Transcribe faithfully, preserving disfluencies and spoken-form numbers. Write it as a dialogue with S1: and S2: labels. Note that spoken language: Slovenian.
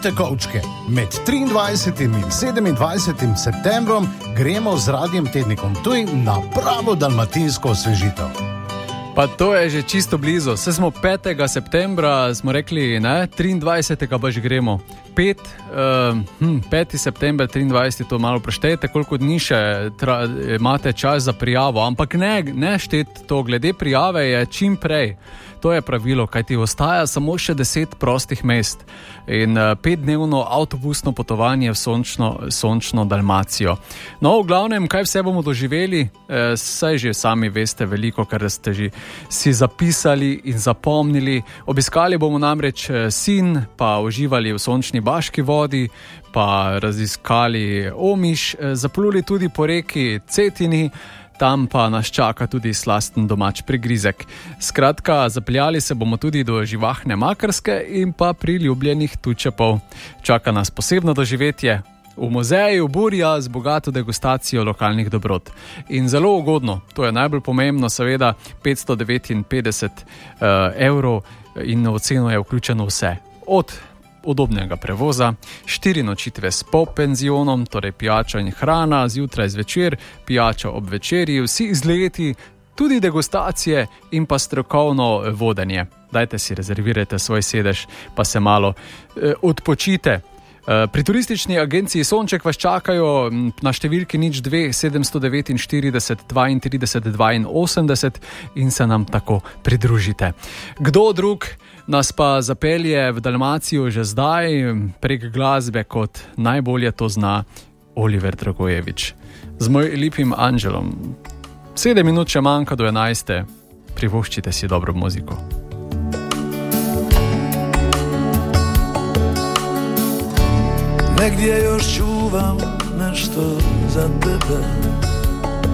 S1: Tekovčke. Med triindvajsetim in sedemindvajsetim septembrom gremo z Radiem Tednikom Ptuj na pravo dalmatinsko osvežitev.
S2: Pa to je že čisto blizu. Saj smo petega septembra, smo rekli, ne, triindvajsetega pa že gremo. Pet, uh, hm, peti september, triindvajseti, to malo preštejte, koliko dni še tra, imate čas za prijavo, ampak ne, ne šteti to, glede prijave je čim prej. To je pravilo, kajti ostaja samo še deset prostih mest in uh, petdnevno avtobusno potovanje v sončno, sončno Dalmacijo. No, v glavnem, kaj vse bomo doživeli, eh, saj že sami veste veliko, kar ste že si zapisali in zapomnili. Obiskali bomo namreč Sin, pa uživali v sončni Baški vodi, pa raziskali Omiš, zapluli tudi po reki Cetini, tam pa nas čaka tudi slasten domač prigrizek. Skratka, zapeljali se bomo tudi do živahne Makarske in pa priljubljenih Tučepov. Čaka nas posebno doživetje v muzeju Burja z bogato degustacijo lokalnih dobrot. In zelo ugodno, to je najbolj pomembno, seveda petsto devetinpetdeset uh, evrov in v ceno je vključeno vse. Od udobnega prevoza, štiri nočitve s pop-penzionom, torej pijača in hrana, zjutraj zvečer, pijača ob večerji, vsi izleti, tudi degustacije in pa strokovno vodenje. Dajte si rezervirajte svoj sedež, pa se malo eh, odpočite. Pri turistični agenciji Sonček vas čakajo na številki nič dve sedemsto devetinštirideset dvaintrideset dvainosemdeset in se nam tako pridružite. Kdo drug nas pa zapelje v Dalmacijo že zdaj prek glasbe, kot najbolje to zna Oliver Dragojevič. Z moj lepim anđelom. Sedem minut še manjka do enajste. Privoščite si dobro muziko.
S3: Negdje još čuvam nešto za tebe,